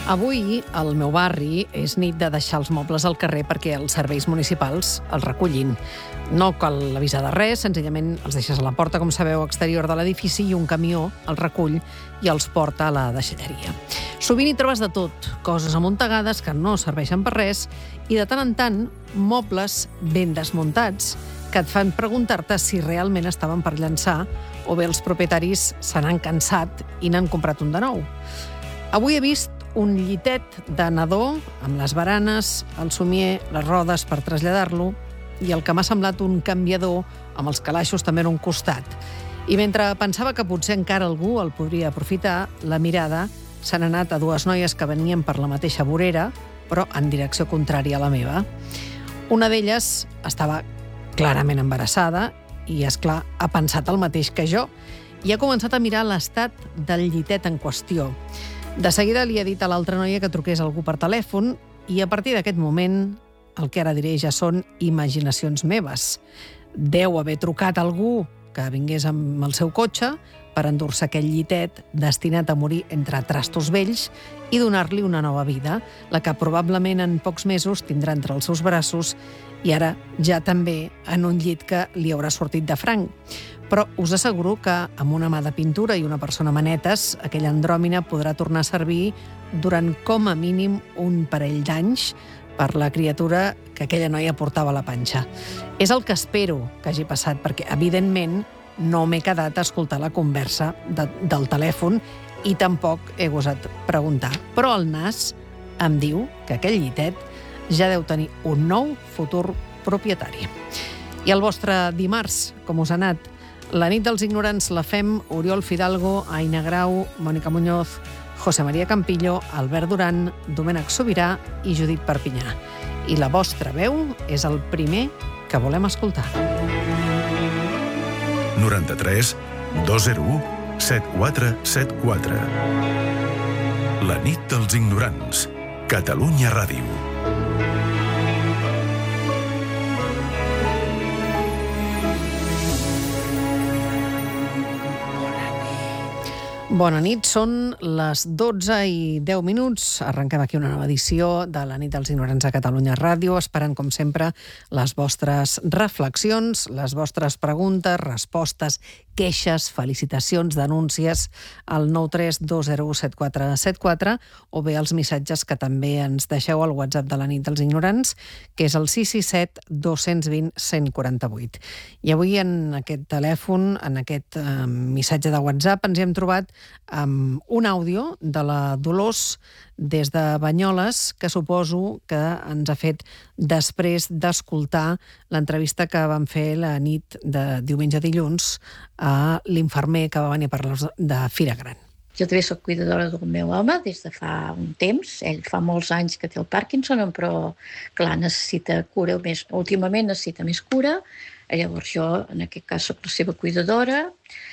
Avui, al meu barri, és nit de deixar els mobles al carrer perquè els serveis municipals els recullin. No cal avisar de res, senzillament els deixes a la porta, com sabeu, exterior de l'edifici i un camió els recull i els porta a la deixalleria. Sovint hi trobes de tot, coses amuntegades que no serveixen per res i de tant en tant mobles ben desmuntats que et fan preguntar-te si realment estaven per llançar o bé els propietaris se n'han cansat i n'han comprat un de nou. Avui he vist un llitet de nadó amb les baranes, el somier, les rodes per traslladar-lo i el que m'ha semblat un canviador amb els calaixos també en un costat. I mentre pensava que potser encara algú el podria aprofitar, la mirada s'ha anat a dues noies que venien per la mateixa vorera, però en direcció contrària a la meva. Una d'elles estava clarament embarassada i, esclar, ha pensat el mateix que jo i ha començat a mirar l'estat del llitet en qüestió. De seguida li ha dit a l'altra noia que truqués algú per telèfon i a partir d'aquest moment el que ara diré ja són imaginacions meves. Deu haver trucat algú que vingués amb el seu cotxe per endur-se aquell llitet destinat a morir entre trastos vells i donar-li una nova vida, la que probablement en pocs mesos tindrà entre els seus braços i ara ja també en un llit que li haurà sortit de franc. Però us asseguro que amb una mà de pintura i una persona manetes, aquella andròmina podrà tornar a servir durant com a mínim un parell d'anys per la criatura que aquella noia portava a la panxa. És el que espero que hagi passat, perquè evidentment no m'he quedat a escoltar la conversa del telèfon i tampoc he gosat preguntar. Però el nas em diu que aquell llitet ja deu tenir un nou futur propietari. I el vostre dimarts, com us ha anat? La nit dels ignorants la fem Oriol Fidalgo, Aina Grau, Mònica Muñoz, José María Campillo, Albert Duran, Domènec Sobirà i Judit Perpinyà. I la vostra veu és el primer que volem escoltar. 93 201 7474. La nit dels ignorants. Catalunya Ràdio. Bona nit, són les 12:10. Arrenquem aquí una nova edició de la nit dels ignorants a Catalunya Ràdio, esperant, com sempre, les vostres reflexions, les vostres preguntes, respostes, queixes, felicitacions, denúncies al 932017474 o bé els missatges que també ens deixeu al WhatsApp de la nit dels ignorants, que és el 667 220 148. I avui en aquest telèfon, en aquest missatge de WhatsApp, ens hi hem trobat amb un àudio de la Dolors des de Banyoles, que suposo que ens ha fet després d'escoltar l'entrevista que vam fer la nit de diumenge a dilluns a l'infermer que va venir a parlar de Fira Gran. Jo també soc cuidadora del meu home des de fa un temps. Ell fa molts anys que té el Parkinson, però, clar, necessita cura més. Últimament necessita més cura. Llavors jo, en aquest cas, soc la seva cuidadora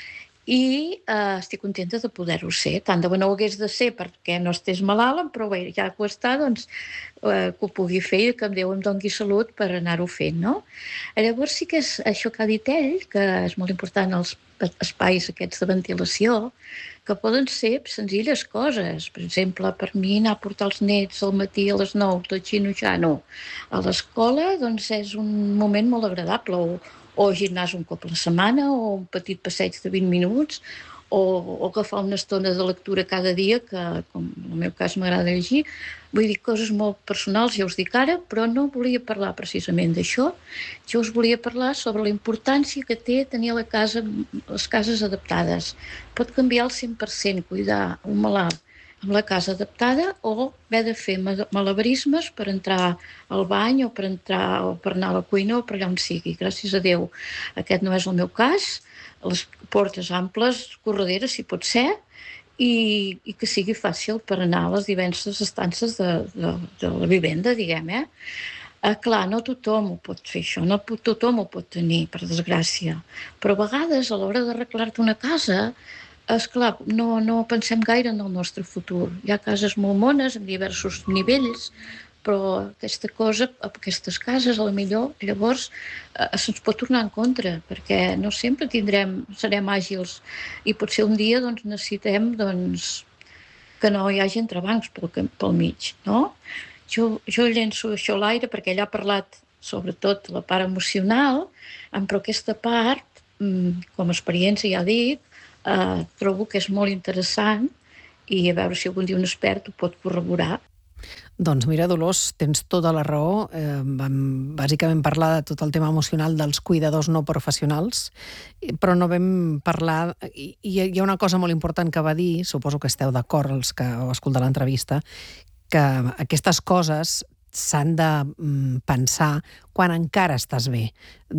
i estic contenta de poder-ho ser. Tant de bo no ho hagués de ser perquè no estés malalt, però bé, ja que ho està, doncs que ho pugui fer i que Déu em doni salut per anar-ho fent, no? Llavors sí que és això que ha dit ell, que és molt important els espais aquests de ventilació, que poden ser senzilles coses. Per exemple, per mi anar a portar els nets al matí a les 9, tot xino-xano, a l'escola, doncs és un moment molt agradable, o gimnàs un cop a la setmana, o un petit passeig de 20 minuts, o agafar una estona de lectura cada dia, que com en el meu cas m'agrada llegir. Vull dir, coses molt personals, ja us dic ara, però no volia parlar precisament d'això. Jo us volia parlar sobre la importància que té tenir les cases adaptades. Pot canviar el 100% cuidar un malalt amb la casa adaptada o haver de fer malabarismes per entrar al bany o per anar a la cuina o per allà on sigui. Gràcies a Déu, aquest no és el meu cas. Les portes amples, correderes, si pot ser, i que sigui fàcil per anar a les diverses estances de la vivenda, diguem, Clar, no tothom ho pot fer això, no tothom ho pot tenir, per desgràcia. Però a vegades, a l'hora d'arreglar-te una casa, esclar, no pensem gaire en el nostre futur. Hi ha cases molt mones, amb diversos nivells, però aquestes cases, a la millor, llavors se'ns pot tornar en contra, perquè no sempre serem àgils i potser un dia necessitem que no hi hagi entrebancs pel mig, no? Jo llenço això a l'aire perquè ell ha parlat sobretot la part emocional, però aquesta part, com a experiència ja dic, trobo que és molt interessant i a veure si algun dia un expert ho pot corroborar. Doncs mira, Dolors, tens tota la raó. Vam bàsicament parlar de tot el tema emocional dels cuidadors no professionals, però no vam parlar... I hi ha una cosa molt important que va dir, suposo que esteu d'acord els que heu escoltat l'entrevista, que aquestes coses s'han de pensar quan encara estàs bé.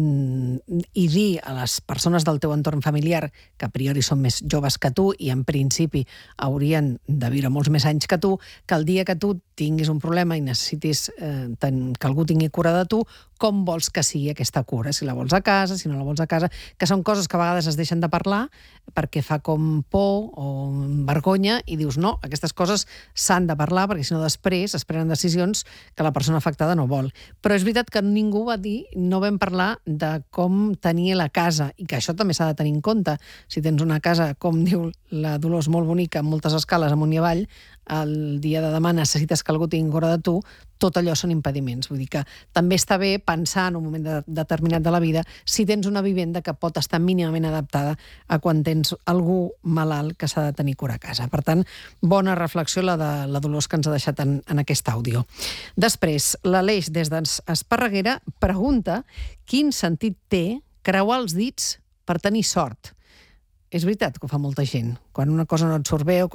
I dir a les persones del teu entorn familiar, que a priori són més joves que tu i en principi haurien de viure molts més anys que tu, que el dia que tu tinguis un problema i necessitis que algú tingui cura de tu, com vols que sigui aquesta cura, si la vols a casa, si no la vols a casa, que són coses que a vegades es deixen de parlar perquè fa com por o vergonya i dius no, aquestes coses s'han de parlar perquè si no després es prenen decisions que la persona afectada no vol. Però és veritat que ningú va dir, no vam parlar de com tenir la casa i que això també s'ha de tenir en compte. Si tens una casa, com diu la Dolors, molt bonica, amb moltes escales amunt i avall, el dia de demà necessites que algú tingui cura de tu, tot allò són impediments. Vull dir que també està bé pensar en un moment determinat de la vida si tens una vivenda que pot estar mínimament adaptada a quan tens algú malalt que s'ha de tenir cura a casa. Per tant, bona reflexió la de la Dolors que ens ha deixat en aquest àudio. Després, l'Aleix des d'Esparreguera pregunta quin sentit té creuar els dits per tenir sort. És veritat que ho fa molta gent. Quan una cosa no et surt bé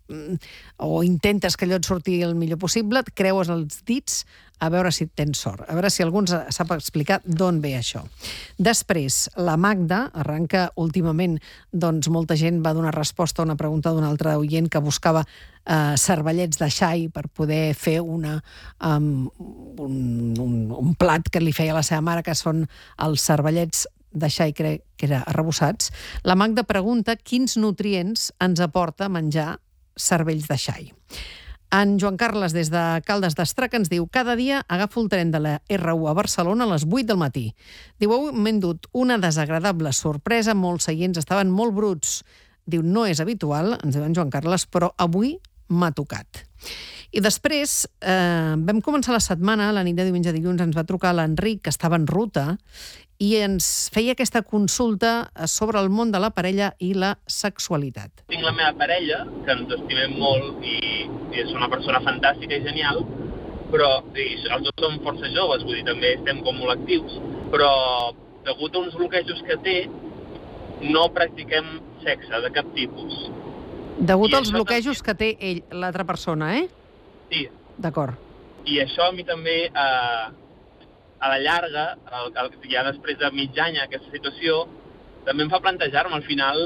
o intentes que allò et surti el millor possible, et creues els dits a veure si tens sort, a veure si algú ens sap explicar d'on ve això. Després, la Magda arranca últimament, doncs molta gent va donar resposta a una pregunta d'un altre oient que buscava cervellets de xai per poder fer un plat que li feia la seva mare, que són els cervellets de xai, crec que era arrebossats. La Magda pregunta quins nutrients ens aporta menjar cervells de xai. En Joan Carles, des de Caldes d'Estrac, ens diu: cada dia agafo el tren de la R1 a Barcelona a les 8 del matí. Diu, avui m'he endut una desagradable sorpresa, molts seients estaven molt bruts. Diu, no és habitual, ens diu en Joan Carles, però avui m'ha tocat. I després vam començar la setmana, la nit de diumenge a dilluns, ens va trucar l'Enric, que estava en ruta, i ens feia aquesta consulta sobre el món de la parella i la sexualitat. Tinc la meva parella, que ens estimem molt i és una persona fantàstica i genial, però els dos som força joves, vull dir, també estem com molt actius, però degut a uns bloquejos que té, no practiquem sexe de cap tipus. Degut als bloquejos que té ell, l'altra persona, eh? Sí. D'acord. I això a mi també, a la llarga, ja després de mig any aquesta situació, també em fa plantejar-me al final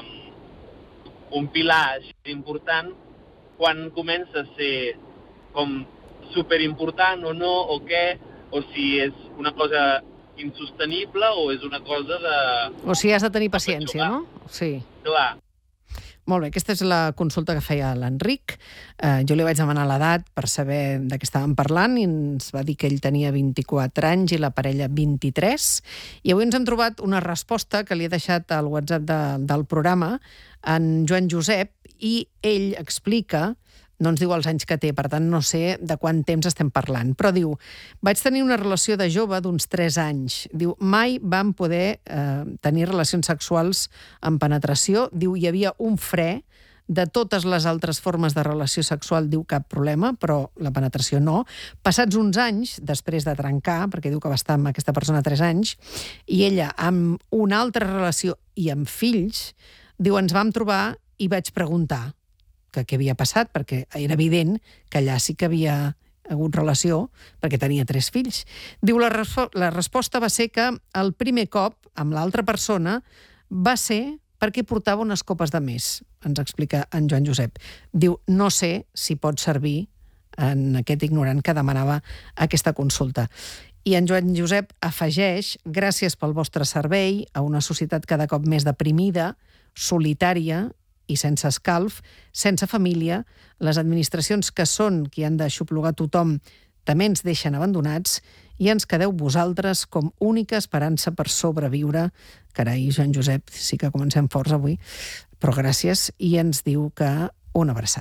un pilar així important quan comença a ser com superimportant o no, o què, o si és una cosa insostenible o és una cosa de... O si has de tenir paciència, no? Sí. Clar. Molt bé, aquesta és la consulta que feia l'Enric. Jo li vaig demanar l'edat per saber de què estàvem parlant i ens va dir que ell tenia 24 anys i la parella 23. I avui ens hem trobat una resposta que li he deixat al WhatsApp del programa en Joan Josep i ell explica, no ens diu els anys que té, per tant no sé de quant temps estem parlant, però diu, vaig tenir una relació de jove d'uns 3 anys. Diu, mai vam poder tenir relacions sexuals amb penetració. Diu, hi havia un fre de totes les altres formes de relació sexual, diu, cap problema, però la penetració no. Passats uns anys, després de trencar, perquè diu que va estar amb aquesta persona 3 anys, i ella amb una altra relació i amb fills, diu, ens vam trobar i vaig preguntar que què havia passat, perquè era evident que allà sí que havia hagut relació, perquè tenia 3 fills. Diu, la resposta va ser que el primer cop amb l'altra persona va ser perquè portava unes copes de més, ens explica en Joan Josep. Diu, no sé si pot servir en aquest ignorant que demanava aquesta consulta. I en Joan Josep afegeix, gràcies pel vostre servei a una societat cada cop més deprimida, solitària i sense escalf, sense família, les administracions que són qui han d'aixoplugar tothom també ens deixen abandonats i ens quedeu vosaltres com única esperança per sobreviure. Carai, Joan Josep, sí que comencem forts avui, però gràcies, i ens diu que una abraçada.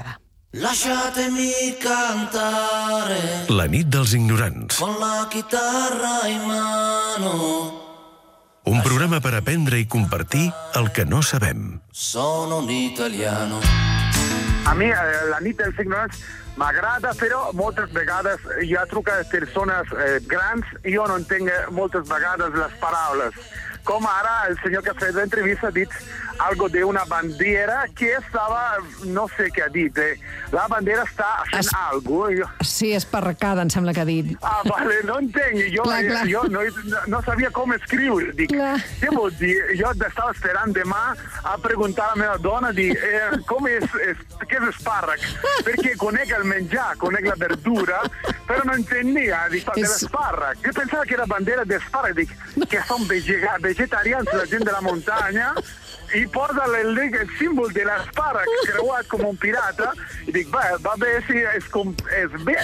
Lasciatemi cantare La nit dels ignorants. con la chitarra in mano. Un programa per aprendre i compartir el que no sabem. Sono un italiano. A mi la nit dels ignorants m'agrada, però moltes vegades hi ha truca persones grans i jo no entenc moltes vegades les paraules. Com ara el senyor que ha fet l'entrevista ha dit algo de una bandera que estava, no sé què ha dit, la bandera està fent algo. Sí, esparracada, em sembla que ha dit. Ah, vale, no entenc. Jo no sabia com escriure. Dic, què vol dir? Jo estava esperant demà a preguntar a la meva dona, què és espàrrec? Perquè conec el menjar, conec la verdura, però no entenia, dic, l'espàrrec. Jo pensava que era bandera d'espàrrec, dic, que són vegetarians, la gent de la muntanya, i porta el símbol de l'espàrrec creuat com un pirata, i dic, va bé, si és bé,